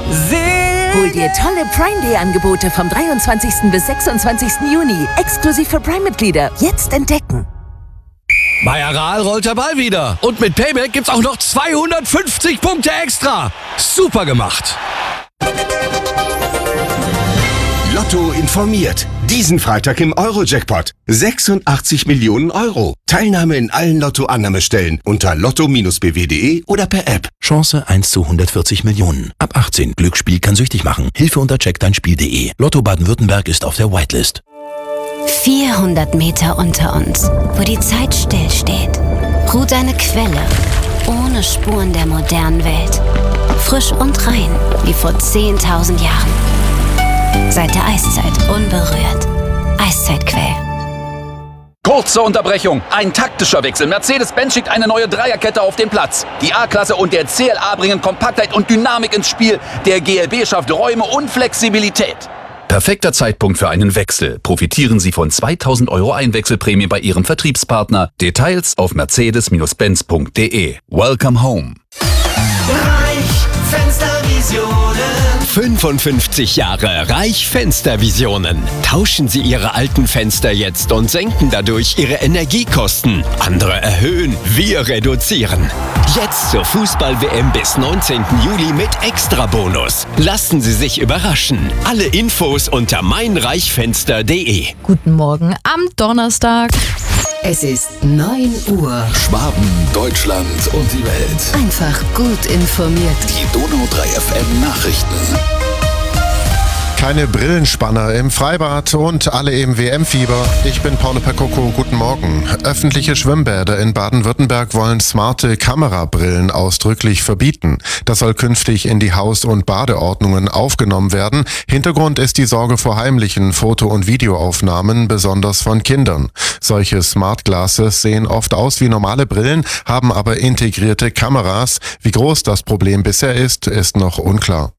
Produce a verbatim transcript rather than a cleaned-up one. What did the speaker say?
Hol dir tolle Prime Day Angebote vom dreiundzwanzigsten bis sechsundzwanzigsten Juni. Exklusiv für Prime-Mitglieder. Jetzt entdecken. Bei Aral rollt der Ball wieder. Und mit Payback gibt's auch noch zweihundertfünfzig Punkte extra. Super gemacht. Lotto informiert. Diesen Freitag im Euro-Jackpot. sechsundachtzig Millionen Euro. Teilnahme in allen Lotto-Annahmestellen unter lotto Bindestrich b w punkt de oder per App. Chance eins zu hundertvierzig Millionen. Ab achtzehn. Glücksspiel kann süchtig machen. Hilfe unter check dein spiel punkt de. Lotto Baden-Württemberg ist auf der Whitelist. vierhundert Meter unter uns, wo die Zeit stillsteht, ruht eine Quelle ohne Spuren der modernen Welt. Frisch und rein, wie vor zehntausend Jahren. Seit der Eiszeit unberührt. Eiszeitquell. Kurze Unterbrechung, ein taktischer Wechsel. Mercedes-Benz schickt eine neue Dreierkette auf den Platz. Die A-Klasse und der C L A bringen Kompaktheit und Dynamik ins Spiel. Der G L B schafft Räume und Flexibilität. Perfekter Zeitpunkt für einen Wechsel. Profitieren Sie von zweitausend Euro Einwechselprämie bei Ihrem Vertriebspartner. Details auf mercedes Benz punkt de. Welcome home. Reich Fenstervisionen. fünfundfünfzig Jahre Reich Fenstervisionen. Tauschen Sie Ihre alten Fenster jetzt und senken dadurch Ihre Energiekosten. Andere erhöhen, wir reduzieren. Jetzt zur Fußball-W M bis neunzehnten Juli mit Extrabonus. Lassen Sie sich überraschen. Alle Infos unter meinreichfenster punkt de. Guten Morgen am Donnerstag. Es ist neun Uhr. Schwaben, Deutschland und die Welt. Einfach gut informiert. Die Donau drei F M Nachrichten. Keine Brillenspanner im Freibad und alle im W M-Fieber. Ich bin Paolo Percoco, guten Morgen. Öffentliche Schwimmbäder in Baden-Württemberg wollen smarte Kamerabrillen ausdrücklich verbieten. Das soll künftig in die Haus- und Badeordnungen aufgenommen werden. Hintergrund ist die Sorge vor heimlichen Foto- und Videoaufnahmen, besonders von Kindern. Solche Smart Glasses sehen oft aus wie normale Brillen, haben aber integrierte Kameras. Wie groß das Problem bisher ist, ist noch unklar.